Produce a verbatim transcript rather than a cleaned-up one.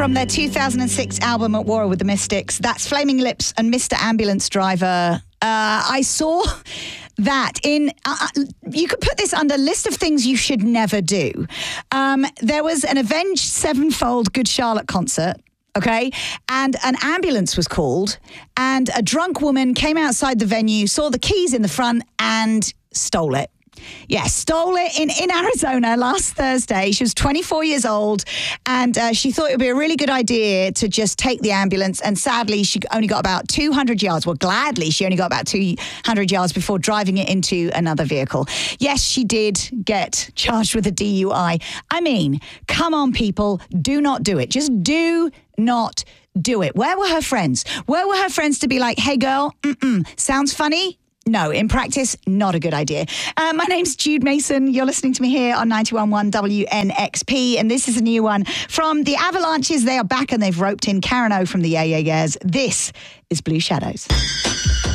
from their two thousand six album At War with the Mystics. That's Flaming Lips and Mister Ambulance Driver. Uh, I saw that in, uh, you could put this under list of things you should never do. Um, there was an Avenged Sevenfold Good Charlotte concert. Okay, and an ambulance was called, and a drunk woman came outside the venue, saw the keys in the front, and stole it. Yeah, stole it in, in Arizona last Thursday. She was twenty-four years old, and uh, she thought it would be a really good idea to just take the ambulance. And sadly, she only got about two hundred yards. Well, gladly, she only got about two hundred yards before driving it into another vehicle. Yes, she did get charged with a D U I. I mean, come on, people, do not do it. Just do not do it. Where were her friends? Where were her friends to be like, hey, girl, mm-mm, sounds funny? No, in practice, not a good idea. Uh, my name's Jude Mason. You're listening to me here on ninety-one point one W N X P, and this is a new one from the Avalanches. They are back, and they've roped in Karen O from the Yeah Yeah Yeahs. This is Blue Shadows.